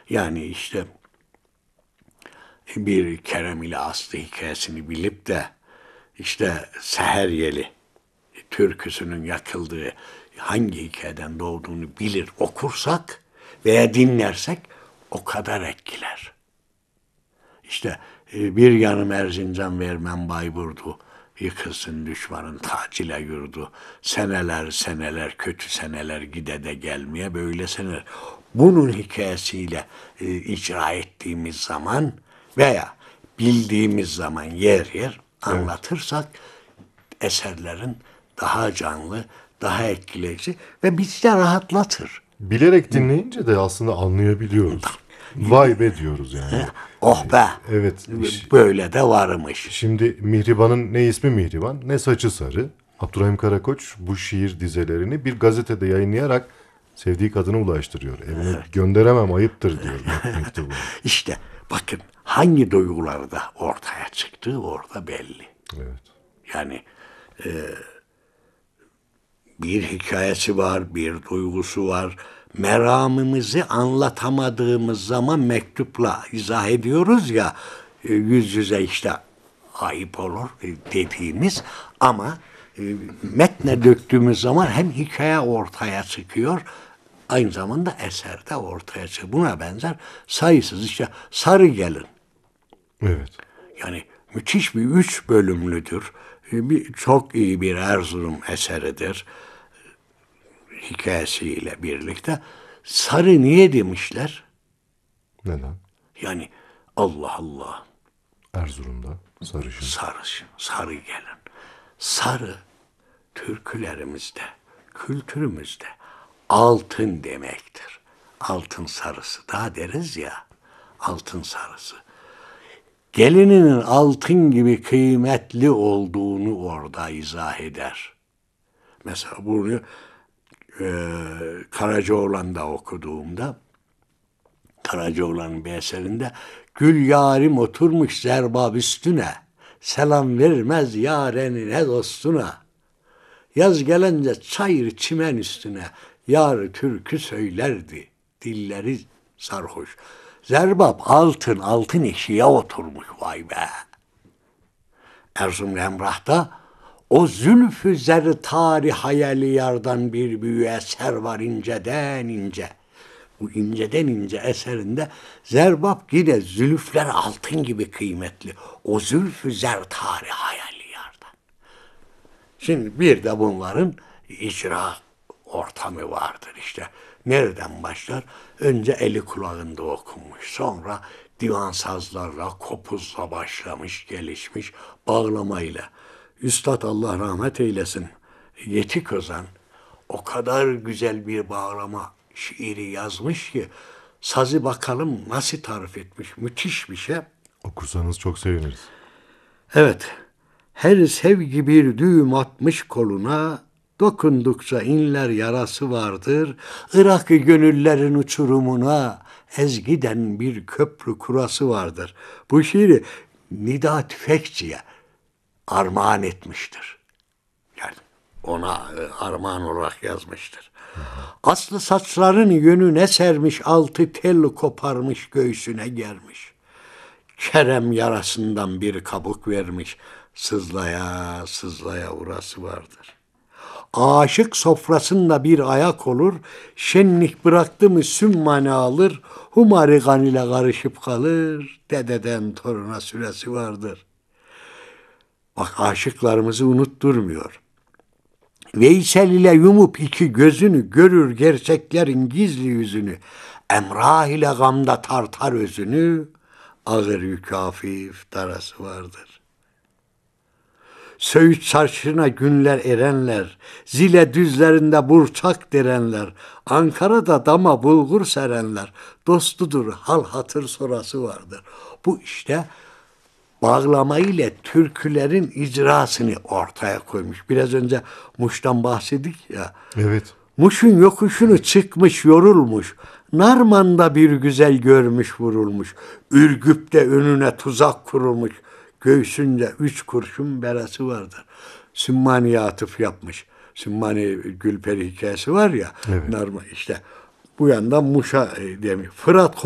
Yani işte bir Kerem ile Aslı hikayesini bilip de işte Seher Yeli türküsünün yakıldığı hangi hikayeden doğduğunu bilir okursak veya dinlersek o kadar etkiler. İşte bir yanım Erzincan vermem Bayburt'u, yıkılsın düşmanın taç ile yurdu. Seneler seneler kötü seneler gide de gelmeye böyle seneler. Bunun hikayesiyle icra ettiğimiz zaman veya bildiğimiz zaman yer yer anlatırsak eserlerin daha canlı, daha etkileyici ve bizi de rahatlatır. Bilerek dinleyince de aslında anlayabiliyoruz. Vay be diyoruz yani. Oh be! Evet. Böyle de varmış. Şimdi Mihriban'ın ne ismi Mihriban ne saçı sarı. Abdurrahim Karakoç bu şiir dizelerini bir gazetede yayınlayarak sevdiği kadına ulaştırıyor. Evine gönderemem ayıptır diyor mektubu. İşte bakın hangi duygularda ortaya çıktığı orada belli. Evet. Yani bir hikayesi var, bir duygusu var. Meramımızı anlatamadığımız zaman mektupla izah ediyoruz ya, yüz yüze işte ayıp olur dediğimiz ama metne döktüğümüz zaman hem hikaye ortaya çıkıyor, aynı zamanda eser de ortaya çıkıyor. Buna benzer sayısız işte Sarı Gelin. Evet. Yani müthiş bir 3 bölümlüdür. Çok iyi bir Erzurum eseridir. Hikayesiyle birlikte. Sarı niye demişler? Neden? Yani Allah Allah. Erzurum'da sarışın. Sarışın, sarı gelin. Sarı türkülerimizde, kültürümüzde altın demektir. Altın sarısı. Daha deriz ya, altın sarısı. Gelininin altın gibi kıymetli olduğunu orada izah eder. Mesela bunu Karacaoğlan'da okuduğumda, Karacaoğlan'ın bir eserinde gül yarim oturmuş zerbab üstüne, selam vermez yarenine dostuna. Yaz gelince çayır çimen üstüne, yar türkü söylerdi, dilleri sarhoş. Zerbab altın, altın eşiğe oturmuş vay be. Erzurum Emrah'ta o zülfü zer tarih hayali yardan bir büyü eser var inceden ince. Bu inceden ince eserinde Zerbab yine zülüfler altın gibi kıymetli. O zülfü zer tarih hayali yardan. Şimdi bir de bunların icra ortamı vardır işte. Nereden başlar? Önce eli kulağında okunmuş. Sonra divan sazlarla, kopuzla başlamış, gelişmiş bağlamayla. Üstad Allah rahmet eylesin. Yetik Özen o kadar güzel bir bağlama şiiri yazmış ki sazı bakalım nasıl tarif etmiş. Müthiş bir şey. Okursanız çok seviniriz. Evet, her sevgi bir düğüm atmış koluna, dokundukça inler yarası vardır, Irak'ı gönüllerin uçurumuna, ezgiden bir köprü kurası vardır. Bu şiiri Nida Tüfekçi'ye armağan etmiştir. Yani ona armağan olarak yazmıştır. Aslı saçların yönüne sermiş, altı tel koparmış göğsüne germiş. Kerem yarasından bir kabuk vermiş, sızlaya sızlaya urası vardır. Aşık sofrasında bir ayak olur, şenlik bıraktı mı sümmane alır, humari gan ile karışıp kalır, dededen toruna süresi vardır. Bak aşıklarımızı unutturmuyor. Veysel ile yumup iki gözünü, görür gerçeklerin gizli yüzünü, Emrah ile gamda tartar özünü, ağır yükü hafif darası vardır. Söğüt çarşına günler erenler, Zile düzlerinde burçak derenler, Ankara'da dama bulgur serenler, dostudur hal hatır sorası vardır. Bu işte bağlama ile türkülerin icrasını ortaya koymuş. Biraz önce Muş'tan bahsettik ya. Evet. Muş'un yokuşunu çıkmış yorulmuş, Narman'da bir güzel görmüş vurulmuş, Ürgüp'te önüne tuzak kurulmuş, göğsünde 3 kurşun berası vardır. Sümmani'ye atıf yapmış. Sümmani Gülperi hikayesi var ya, Evet. Narman işte bu yandan Muş'a demiş. Fırat